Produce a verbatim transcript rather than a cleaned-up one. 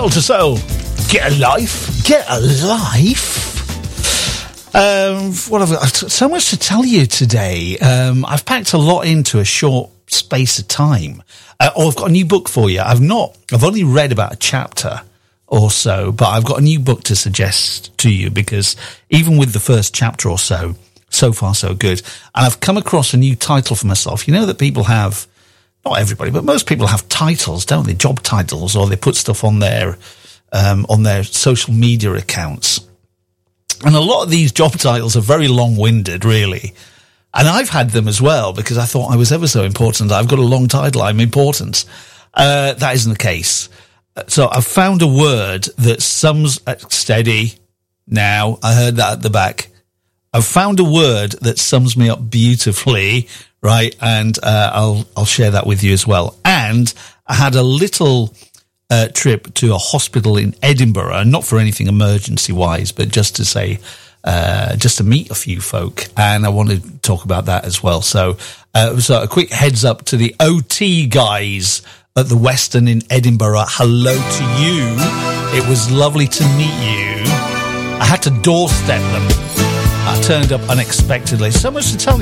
Soul to Soul. Get a life. Get a life. Um, what have I, so much to tell you today. Um, I've packed a lot into a short space of time. Uh, oh, I've got a new book for you. I've not, I've only read about a chapter or so, but I've got a new book to suggest to you because even with the first chapter or so, so far so good. And I've come across a new title for myself. You know that people have, not everybody, but most people have titles, don't they? Job titles, or they put stuff on their, um, on their social media accounts. And a lot of these job titles are very long-winded, really. And I've had them as well because I thought I was ever so important. I've got a long title, I'm important. Uh, that isn't the case. So I've found a word that sums, uh, steady, now, I heard that at the back. I've found a word that sums me up beautifully, right? And uh, I'll I'll share that with you as well. And I had a little uh, trip to a hospital in Edinburgh, not for anything emergency-wise, but just to say, uh, just to meet a few folk. And I want to talk about that as well. So, uh, so a quick heads up to the O T guys at the Western in Edinburgh. Hello to you. It was lovely to meet you. I had to doorstep them. I turned up unexpectedly. So much to tell you.